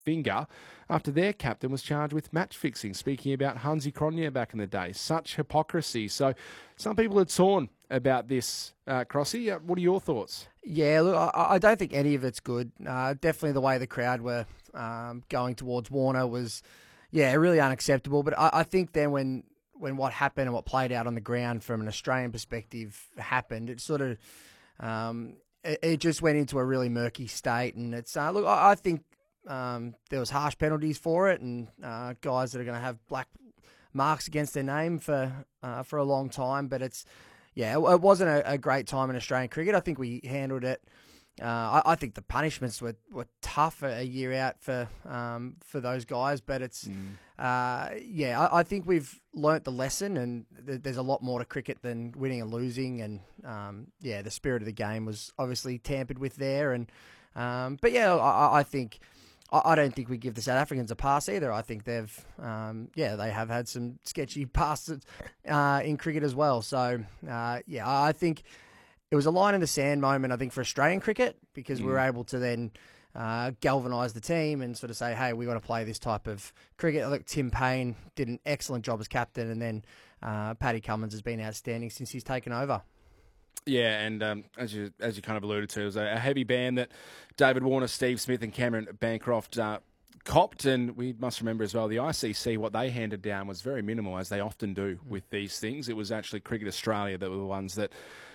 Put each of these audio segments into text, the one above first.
finger after their captain was charged with match fixing, speaking about Hansi Cronje back in the day. Such hypocrisy. So some people are torn about this, Crossy. What are your thoughts? Yeah, look, I don't think any of it's good. Definitely the way the crowd were going towards Warner was, really unacceptable. But I think then when what happened and what played out on the ground from an Australian perspective happened, it sort of it just went into a really murky state. And it's look, I think there was harsh penalties for it, and guys that are going to have black marks against their name for a long time. But it wasn't a great time in Australian cricket. I think we handled it. I think the punishments were tough a year out for those guys, but it's I think we've learnt the lesson, and there's a lot more to cricket than winning and losing, and the spirit of the game was obviously tampered with there, and I think. I don't think we give the South Africans a pass either. I think they have had some sketchy passes in cricket as well. So, I think it was a line in the sand moment, I think, for Australian cricket, because we were able to then galvanise the team and sort of say, hey, we want to play this type of cricket. I think Tim Payne did an excellent job as captain, and then Paddy Cummins has been outstanding since he's taken over. Yeah, and as you kind of alluded to, it was a heavy ban that David Warner, Steve Smith and Cameron Bancroft copped, and we must remember as well, the ICC, what they handed down was very minimal, as they often do with these things. It was actually Cricket Australia that were the ones that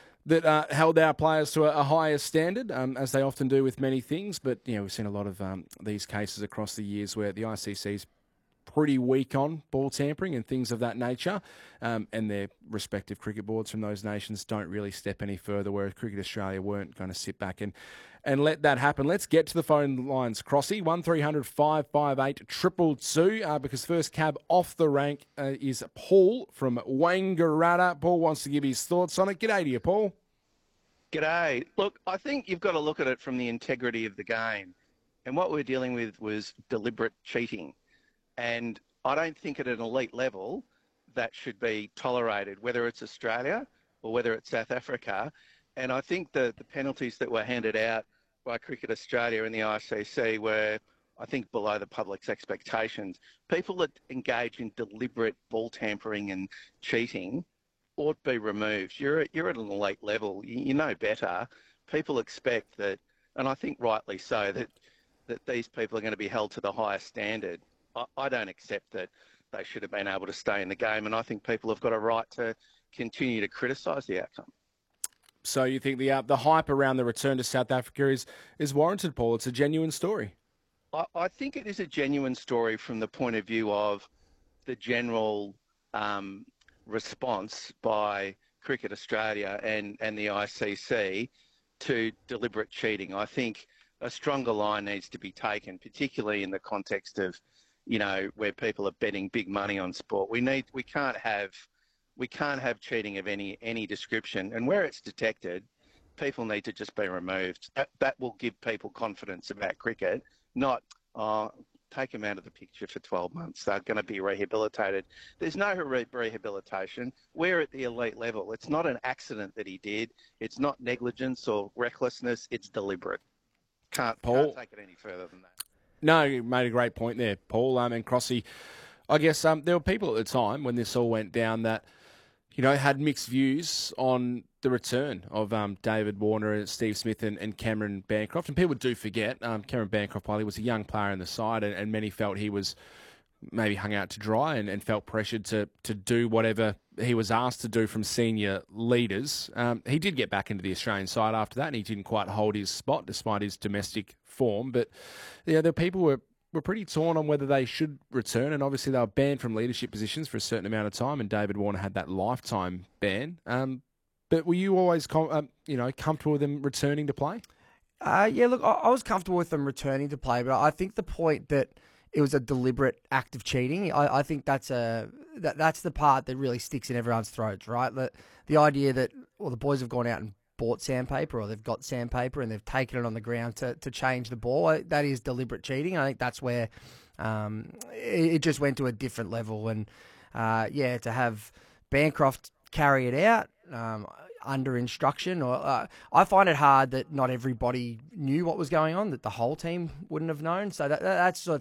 held our players to a higher standard, as they often do with many things. But we've seen a lot of these cases across the years where the ICC's pretty weak on ball tampering and things of that nature, and their respective cricket boards from those nations don't really step any further, whereas Cricket Australia weren't going to sit back and let that happen. Let's get to the phone lines, Crossy, 1300 558 222, because first cab off the rank is Paul from Wangaratta. Paul wants to give his thoughts on it. G'day to you, Paul. G'day. Look, I think you've got to look at it from the integrity of the game, and what we're dealing with was deliberate cheating. And I don't think at an elite level that should be tolerated, whether it's Australia or whether it's South Africa. And I think the penalties that were handed out by Cricket Australia and the ICC were, I think, below the public's expectations. People that engage in deliberate ball tampering and cheating ought to be removed. You're at an elite level. You know better. People expect that, and I think rightly so, that these people are going to be held to the highest standard. I don't accept that they should have been able to stay in the game, and I think people have got a right to continue to criticise the outcome. So you think the hype around the return to South Africa is warranted, Paul? It's a genuine story. I think it is a genuine story from the point of view of the general response by Cricket Australia and the ICC to deliberate cheating. I think a stronger line needs to be taken, particularly in the context of where people are betting big money on sport. We can't have cheating of any description, and where it's detected, people need to just be removed. That will give people confidence about cricket, not take them out of the picture for 12 months. They're going to be rehabilitated. There's no rehabilitation. We're at the elite level. It's not an accident that he did. It's not negligence or recklessness. It's deliberate. Can't take it any further than that. No, you made a great point there, Paul. And Crossy, I guess there were people at the time when this all went down that, had mixed views on the return of David Warner and Steve Smith and Cameron Bancroft. And people do forget, Cameron Bancroft, while he was a young player in the side, and many felt he was maybe hung out to dry and felt pressured to do whatever he was asked to do from senior leaders. He did get back into the Australian side after that, and he didn't quite hold his spot despite his domestic form. But the people were pretty torn on whether they should return, and obviously they were banned from leadership positions for a certain amount of time, and David Warner had that lifetime ban. But were you always comfortable with them returning to play? Look, I was comfortable with them returning to play, but I think the point that it was a deliberate act of cheating, I think that's the part that really sticks in everyone's throats, right? The idea that, the boys have gone out and bought sandpaper, or they've got sandpaper and they've taken it on the ground to change the ball. That is deliberate cheating. I think that's where it just went to a different level. And to have Bancroft carry it out under instruction, or I find it hard that not everybody knew what was going on, that the whole team wouldn't have known. So that's the